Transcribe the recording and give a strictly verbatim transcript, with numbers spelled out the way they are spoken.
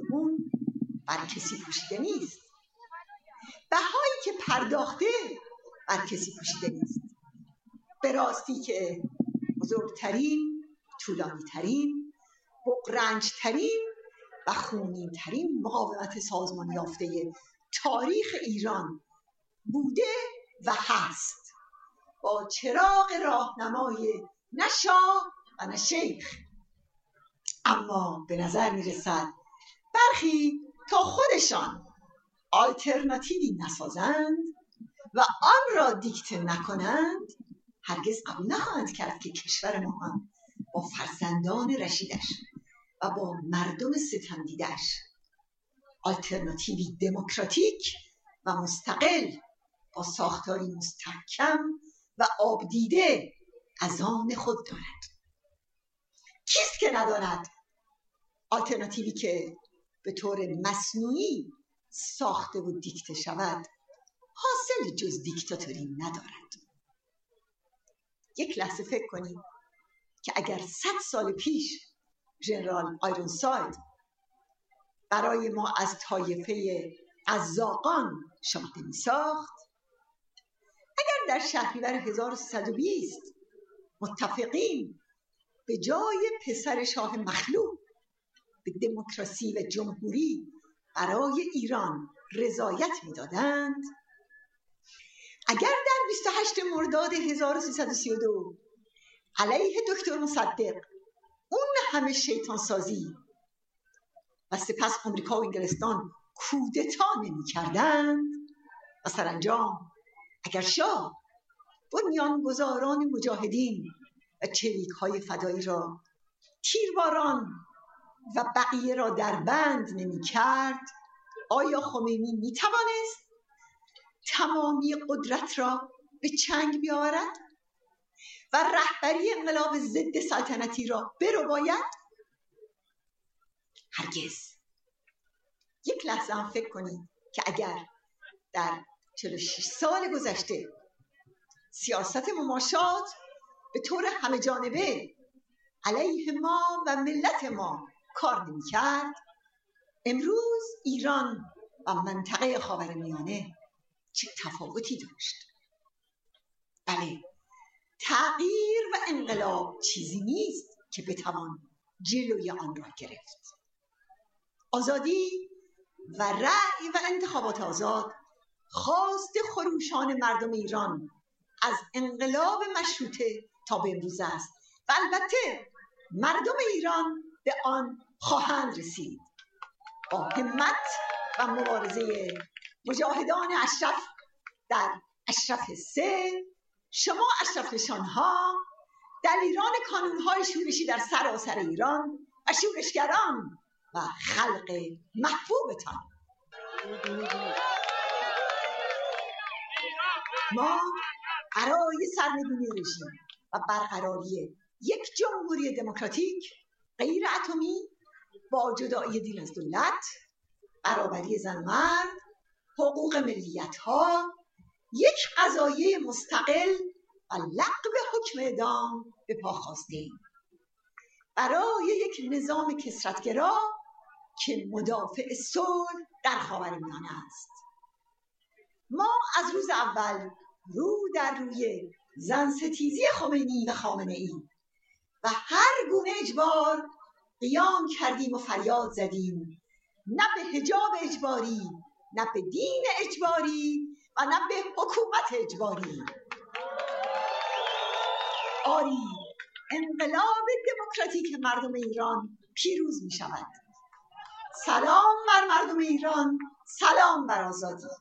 اون بر کسی پوشیده نیست، بهایی که پرداخته بر کسی پوشیده نیست. به راستی که بزرگترین، طولانیترین، بغرنجترین و خونینترین مقاومت سازمان یافته تاریخ ایران بوده و هست، با چراغ راهنمای نه شاه و نه شیخ. اما به نظر میرسد برخی تا خودشان آلترناتیوی نسازند و آن را دیکته نکنند، هرگز قبول نخواهند کرد که کشور ما هم با فرزندان رشیدش و با مردم ستمدیدش آلترناتیوی دموکراتیک و مستقل با ساختاری مستحکم و آبدیده از آن خود دارد. کیست که نداند آلترناتیوی که به طور مصنوعی ساخته و دیکته شود حاصل جز دیکتاتوری ندارد؟ یک لحظه فکر کنید که اگر صد سال پیش ژنرال آیرونساید برای ما از طایفه قزاقان شاهده می ساخت، اگر در شهریور هزار و سیصد و بیست متفقین به جای پسر شاه مخلوع به دموکراسی و جمهوری برای ایران رضایت می دادند، اگر در بیست و هشتم مرداد هزار و سیصد و سی و دو علیه دکتر مصدق اون همه شیطان سازی و سپس آمریکا و انگلستان کودتا نمی کردند و سرانجام اگر شاه بنیانگذاران مجاهدین و چریک های فدایی را تیرباران و بقیه را در بند نمی کرد، آیا خمینی می توانست تمامی قدرت را به چنگ بیاورد و رهبری انقلاب ضد سلطنتی را برباید؟ هرگز. یک لحظه هم فکر کنید که اگر در چهل و شش سال گذشته سیاست مماشات به طور همه جانبه علیه ما و ملت ما کار نمی کرد، امروز ایران و منطقه خاورمیانه چه تفاوتی داشت؟ بله، تغییر و انقلاب چیزی نیست که بتوان جلوی آن را گرفت. آزادی و رأی و انتخابات آزاد خواست خروشان مردم ایران از انقلاب مشروطه تا به امروز است و البته مردم ایران به آن خواهند رسید با همت و مبارزه مجاهدان اشرف در اشرف سه. شما اشرف نشانها، دلیران کانونهای شورشی در سراسر ایران و شورشگران و خلق محبوبتان، ما برای سرنگونی رژیم و برقراری یک جمهوری دموکراتیک غیر اتمی با جدایی دین از دولت، برابری زن و مرد، حقوق ملیت ها، یک قضایه مستقل و لغو حکم اعدام به پا خواستیم برای یک نظام کثرت‌گرا که مدافع صلح در خاورمیانه است. ما از روز اول رو در روی زن ستیزی خمینی و خامنه‌ای و هر گونه اجبار قیام کردیم و فریاد زدیم، نه به حجاب اجباری، نه به دین اجباری و نه به حکومت اجباری. آری، انقلاب دموکراتیک مردم ایران پیروز می شود. سلام بر مردم ایران، سلام بر آزادی.